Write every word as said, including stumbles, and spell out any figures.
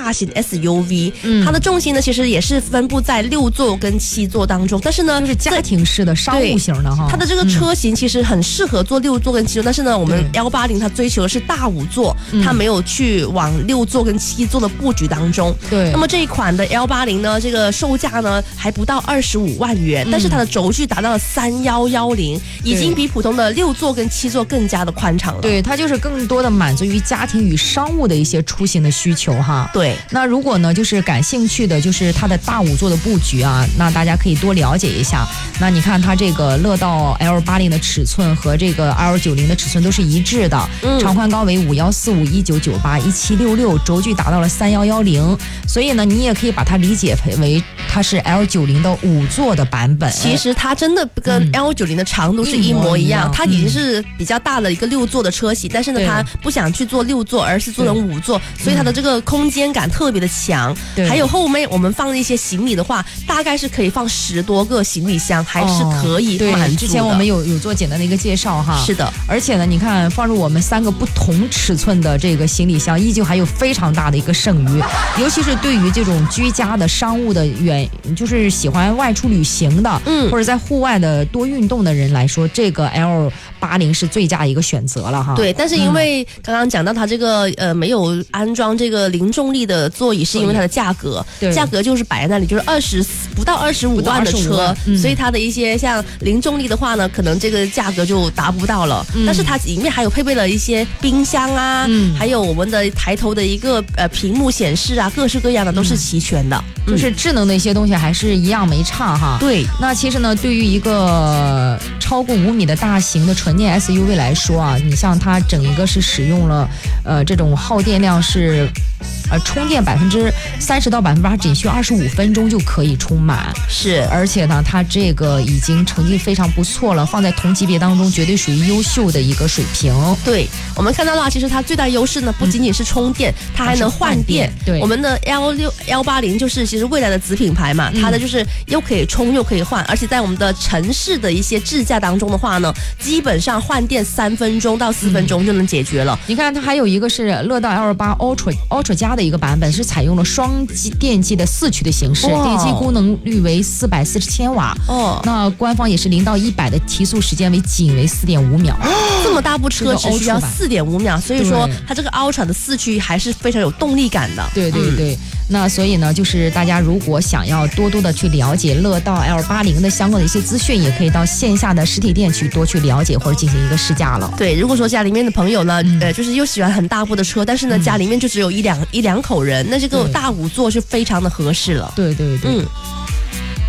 大型 S U V，嗯，它的重心呢其实也是分布在六座跟七座当中，但是呢就是家庭式的商务型的哈。 它的这个车型其实很适合坐六座跟七座，但是呢我们 L 八零它追求的是大五座，它没有去往六座跟七座的布局当中。 对， 那么这一款的 L 八零呢，这个售价呢还不到二十五万元，嗯，但是它的轴距达到了三一一零，已经比普通的六座跟七座更加的宽敞了。 对，它就是更多的满足于家庭与商务的一些出行的需求哈。 对， 那如果呢就是感兴趣的就是它的大五座的布局啊，那大家可以多了解一下。那你看它这个乐道 L 八零的尺寸和这个 L 九零的尺寸都是一致的，嗯，长宽高为五一四五、一九九八、一七六六，轴距达到了三一一零，所以呢你也可以把它理解为它是 L 九零的五座的版本。 其实它真的跟 L 九零的长度是一模一样，嗯，它已经是比较大的一个六座的车型，嗯，但是呢它不想去做六座，而是做成五座，所以它的这个空间感特别的强。还有后面我们放一些行李的话，大概是可以放十多个行李箱，还是可以满足的。 之前我们有有做简单的一个介绍哈。 是的， 而且呢你看放入我们三个不同尺寸的这个行李箱，依旧还有非常大的一个剩余，尤其是对于这种居家的商务的远，就是喜欢外出旅行的，嗯，或者在户外的多运动的人来说，这个 L 八零是最佳的一个选择了哈。 对，但是因为刚刚讲到它这个呃没有安装这个零重力的座椅，是因为它的价格，价格就是摆在那里，就是二十不到二十五万的车，嗯，所以它的一些像零重力的话呢，可能这个价格就达不到了。嗯，但是它里面还有配备了一些冰箱啊，嗯，还有我们的抬头的一个呃屏幕显示啊，各式各样的都是齐全的， 嗯，就是智能的一些东西还是一样没差哈。 对， 那其实呢，对于一个超过五米的大型的纯电 S U V 来说啊，你像它整一个是使用了呃这种耗电量是呃充电百分之三十到百分之八十，仅需二十五分钟就可以充满。 是， 而且呢，它这个已经成绩非常不错了，放在同级别当中绝对属于优秀的一个水平。 对，我们看到了，其实它最大优势呢，不仅仅是充电，嗯，它还能换电。 对， 我们的 L 六 L 八零就是其实未来的子品牌嘛，它的就是又可以充又可以换，而且在我们的城市的一些智驾当中的话呢，基本上换电三分钟到四分钟就能解决了。 嗯，你看它还有一个是乐道 L 八 Ultra Ultra 加的一个版本，是采用了双机电机的四驱的形式，电机功能率为四百四十千瓦。哦，那官方也是零到一百的提速时间为仅为四点五秒。 这么大部车只需要四点五秒，所以说它这个 Ultra 的四驱还是非常有动力感的。 对对对。嗯，那所以呢，就是大家如果想要多多的去了解乐道 L 八零的相关的一些资讯，也可以到线下的实体店去多去了解或者进行一个试驾了。 对，如果说家里面的朋友呢，嗯，呃，就是又喜欢很大部的车，但是呢，嗯，家里面就只有一两一两口人，那这个大五座是非常的合适了。 对对对。嗯。